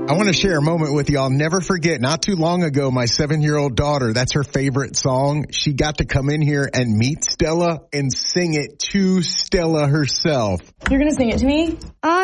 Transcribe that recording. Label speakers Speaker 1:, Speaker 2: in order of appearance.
Speaker 1: I want to share a moment with you I'll never forget. Not too long ago, my 7-year-old daughter, that's her favorite song. She got to come in here and meet Stella and sing it to Stella herself.
Speaker 2: You're going to sing it to me?